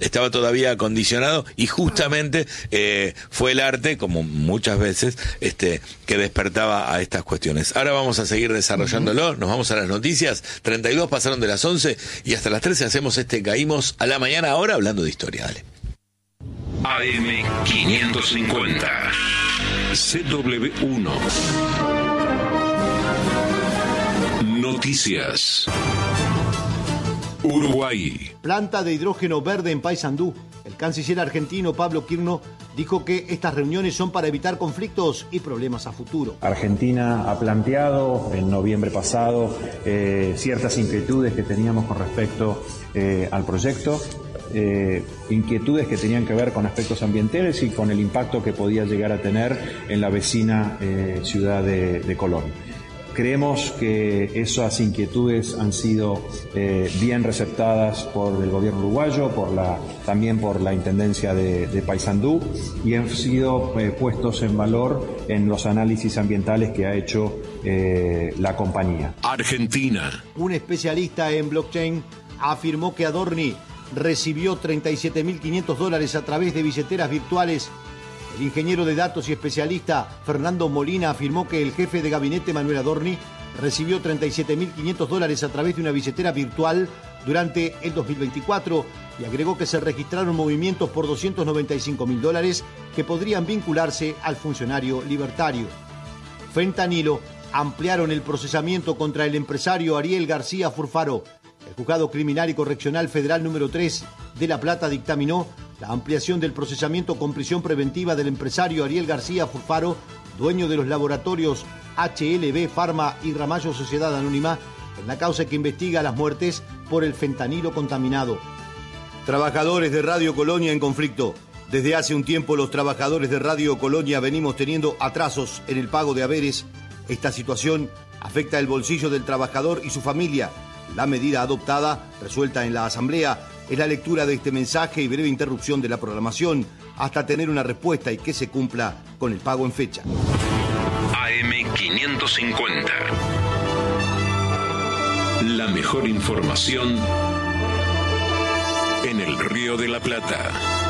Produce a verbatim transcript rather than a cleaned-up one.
estaba todavía acondicionado y justamente eh, fue el arte, como muchas veces, este, que despertaba a estas cuestiones. Ahora vamos a seguir desarrollándolo, nos vamos a las noticias. treinta y dos pasaron de las once y hasta las trece hacemos este Caímos a la Mañana, ahora hablando de historia. Dale. A M quinientos cincuenta, C W uno. Noticias. Uruguay. Planta de hidrógeno verde en Paysandú. El canciller argentino Pablo Quirno dijo que estas reuniones son para evitar conflictos y problemas a futuro. Argentina ha planteado en noviembre pasado eh, ciertas inquietudes que teníamos con respecto eh, al proyecto, eh, inquietudes que tenían que ver con aspectos ambientales y con el impacto que podía llegar a tener en la vecina eh, ciudad de, de Colón. Creemos que esas inquietudes han sido eh, bien receptadas por el gobierno uruguayo, por la, también por la Intendencia de, de Paysandú, y han sido eh, puestos en valor en los análisis ambientales que ha hecho eh, la compañía. Argentina. Un especialista en blockchain afirmó que Adorni recibió treinta y siete mil quinientos dólares a través de billeteras virtuales. El ingeniero de datos y especialista Fernando Molina afirmó que el jefe de gabinete Manuel Adorni recibió treinta y siete mil quinientos dólares a través de una billetera virtual durante el dos mil veinticuatro y agregó que se registraron movimientos por doscientos noventa y cinco mil dólares que podrían vincularse al funcionario libertario. Fentanilo ampliaron el procesamiento contra el empresario Ariel García Furfaro. El Juzgado Criminal y Correccional Federal número tres de La Plata dictaminó la ampliación del procesamiento con prisión preventiva del empresario Ariel García Furfaro, dueño de los laboratorios H L B Pharma y Ramallo Sociedad Anónima, en la causa que investiga las muertes por el fentanilo contaminado. Trabajadores de Radio Colonia en conflicto. Desde hace un tiempo los trabajadores de Radio Colonia venimos teniendo atrasos en el pago de haberes. Esta situación afecta el bolsillo del trabajador y su familia. La medida adoptada, resuelta en la Asamblea, es la lectura de este mensaje y breve interrupción de la programación hasta tener una respuesta y que se cumpla con el pago en fecha. A M quinientos cincuenta. La mejor información en el Río de la Plata.